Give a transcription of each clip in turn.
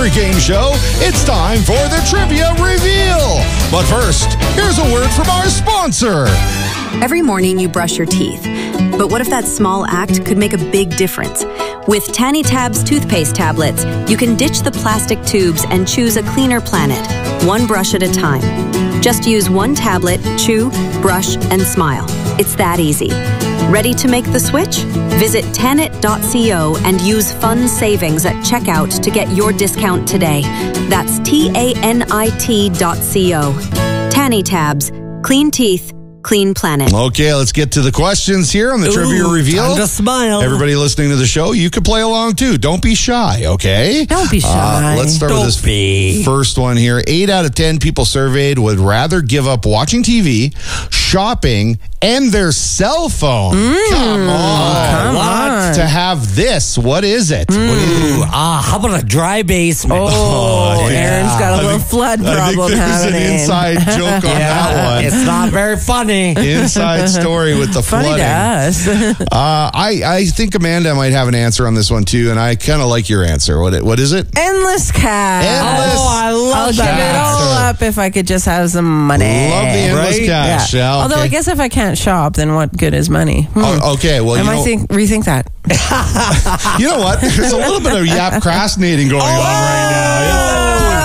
every game show, it's time for the Trivia Reveal. But first, here's a word from our sponsor. Every morning you brush your teeth. But what if that small act could make a big difference? With Tanny Tabs toothpaste tablets, you can ditch the plastic tubes and choose a cleaner planet, one brush at a time. Just use one tablet, chew, brush, and smile. It's that easy. Ready to make the switch? Visit Tanit.co and use fun savings at checkout to get your discount today. That's TANIT.co. Tanny Tabs. Clean teeth. Clean planet. Okay, let's get to the questions here on the Trivia Reveal. Time to smile. Everybody listening to the show, you can play along too. Don't be shy, okay? Don't be shy. Let's start with this first one here. 8 out of 10 people surveyed would rather give up watching TV, shopping, and their cell phone. Come on. To have this. What is it? How about a dry basement? Aaron's got a little flood problem there's an happening. inside joke on that one. It's not very funny. Inside story with the Funny flooding. to us. I think Amanda might have an answer on this one too, and I kind of like your answer. What is it? Endless cash. Endless. I I'll love give it that. all up if I could just have some money. Love the endless Right? cash. Yeah. Yeah, Although I okay. guess if I can't shop, then what good is money? Okay, well, I might rethink that. you know what? There's a little bit of procrastinating going on right now.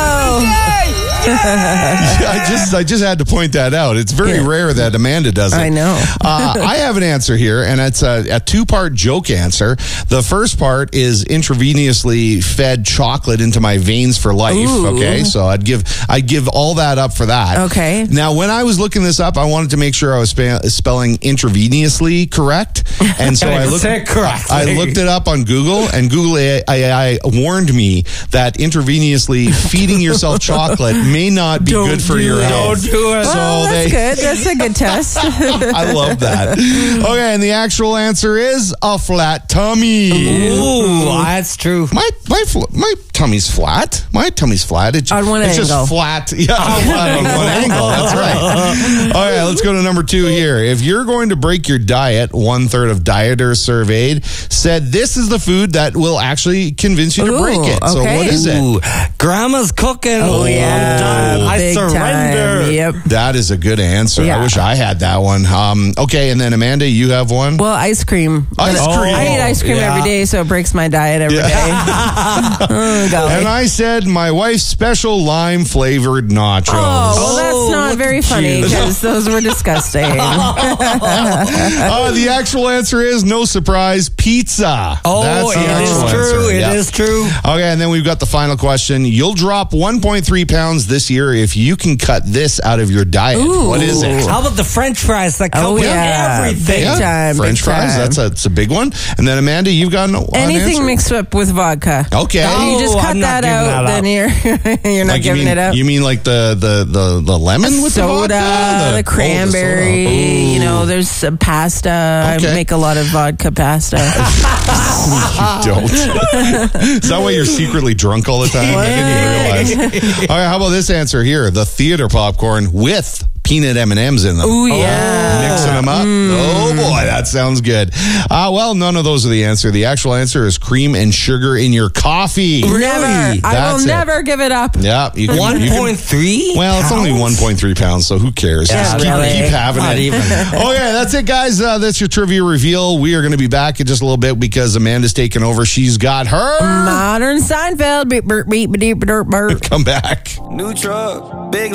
I just had to point that out. It's very rare that Amanda does it. I know. I have an answer here, and it's a two-part joke answer. The first part is intravenously fed chocolate into my veins for life. Ooh. Okay, so I'd give all that up for that. Okay. Now, when I was looking this up, I wanted to make sure I was spelling intravenously correct, and so I looked it up on Google, and Google AI warned me that intravenously feeding yourself chocolate may not be good for your health. Don't do it. So That's good. That's a good test. I love that. Okay, and the actual answer is a flat tummy. Ooh, that's true. My tummy's flat. My tummy's flat. It's On one just angle. flat. Yeah, flat on one angle. That's right. All right, let's go to number 2 here. If you're going to break your diet, 1/3 of dieters surveyed said this is the food that will actually convince you to break it. So okay. what is it? Ooh, Grandma's cooking. Oh, yeah. I Big surrender. time. Yep. That is a good answer. Yeah. I wish I had that one. Okay, and then Amanda, you have one? Well, ice cream. Ice cream. I eat ice cream every day, so it breaks my diet every day. Golly. And I said my wife's special lime flavored nachos. Oh, well, that's not look very at funny you. because those were disgusting. The actual answer is, no surprise, pizza. That's the it actual is true. answer. It Yeah. is true. Okay, and then we've got the final question. You'll drop 1.3 pounds this year if you can cut this out of your diet. Ooh. What is it? How about the French fries that come Oh, with yeah. everything? Big time, French big fries. time. That's a big one. And then Amanda, you've got an Anything answer? mixed up with vodka. Okay. You just cut I'm not that giving out, that then you're not Like, giving it up. You mean like the lemon with soda, the vodka? the cranberry. Ooh. You know, there's pasta. Okay. I make a lot of vodka pasta. You don't. Is that why you're secretly drunk all the time? I didn't even realize. All right, how about this answer here? The theater popcorn with peanut M&Ms in them. Ooh, yeah. Mixing them up. Oh, boy, that sounds good. Well, none of those are the answer. The actual answer is cream and sugar in your coffee. Never. I That's will it. never give it up. Yeah. You can, 1.3? well, it's only 1.3 pounds, so who cares? Yeah, Just really. keep having Not it. even. Okay, that's it, guys. That's your trivia reveal. We are going to be back in just a little bit because Amanda's taking over. She's got her. Modern Seinfeld. Beep, beep, beep, beep, beep, beep, beep. Come back. New truck, big